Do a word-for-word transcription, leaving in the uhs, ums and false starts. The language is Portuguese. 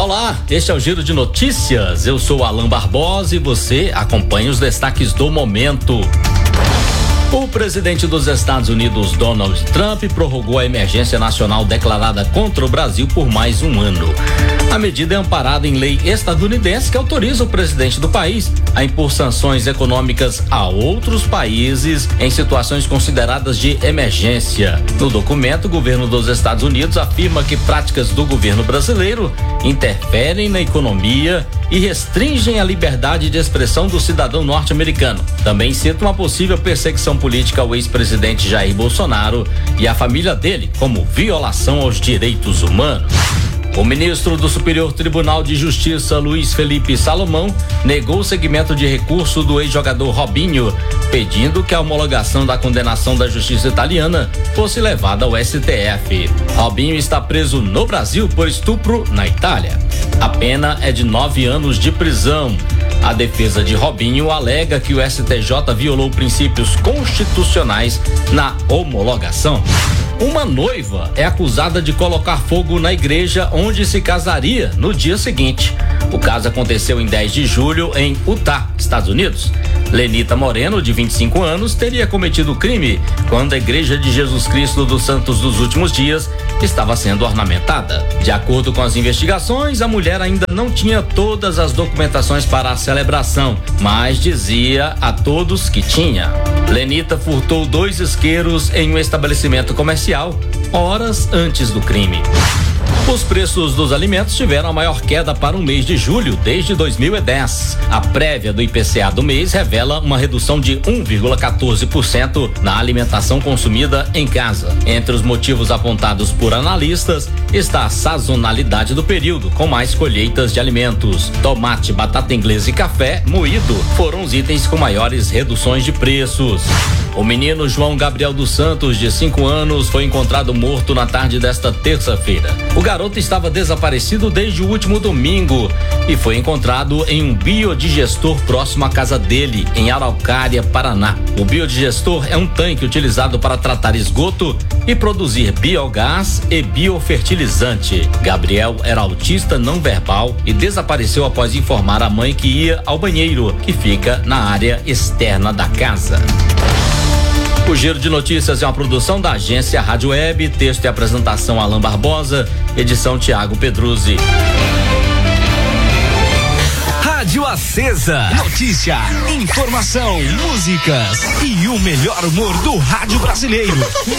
Olá, este é o Giro de Notícias. Eu sou Alan Barbosa e você acompanha os destaques do momento. O presidente dos Estados Unidos, Donald Trump, prorrogou a emergência nacional declarada contra o Brasil por mais um ano. A medida é amparada em lei estadunidense que autoriza o presidente do país a impor sanções econômicas a outros países em situações consideradas de emergência. No documento, o governo dos Estados Unidos afirma que práticas do governo brasileiro interferem na economia e restringem a liberdade de expressão do cidadão norte-americano. Também cita uma possível perseguição política ao ex-presidente Jair Bolsonaro e à família dele, como violação aos direitos humanos. O ministro do Superior Tribunal de Justiça, Luiz Felipe Salomão, negou o seguimento de recurso do ex-jogador Robinho, pedindo que a homologação da condenação da justiça italiana fosse levada ao S T F. Robinho está preso no Brasil por estupro na Itália. A pena é de nove anos de prisão. A defesa de Robinho alega que o S T J violou princípios constitucionais na homologação. Uma noiva é acusada de colocar fogo na igreja onde se casaria no dia seguinte. O caso aconteceu em dez de julho em Utah, Estados Unidos. Lenita Moreno, de vinte e cinco anos, teria cometido o crime quando a Igreja de Jesus Cristo dos Santos dos Últimos Dias estava sendo ornamentada. De acordo com as investigações, a mulher ainda não tinha todas as documentações para a celebração, mas dizia a todos que tinha. Lenita furtou dois isqueiros em um estabelecimento comercial horas antes do crime. Os preços dos alimentos tiveram a maior queda para o mês de julho desde dois mil e dez. A prévia do I P C A do mês revela uma redução de um vírgula quatorze por cento na alimentação consumida em casa. Entre os motivos apontados por analistas está a sazonalidade do período, com mais colheitas de alimentos. Tomate, batata inglesa e café moído foram os itens com maiores reduções de preços. O menino João Gabriel dos Santos, de cinco anos, foi encontrado morto na tarde desta terça-feira. O garoto estava desaparecido desde o último domingo e foi encontrado em um biodigestor próximo à casa dele, em Araucária, Paraná. O biodigestor é um tanque utilizado para tratar esgoto e produzir biogás e biofertilizante. Gabriel era autista não verbal e desapareceu após informar a mãe que ia ao banheiro, que fica na área externa da casa. O Giro de Notícias é uma produção da agência Rádio Web, texto e apresentação Alan Barbosa, edição Tiago Pedruzzi. Rádio Acesa. Notícia, informação, músicas e o melhor humor do rádio brasileiro.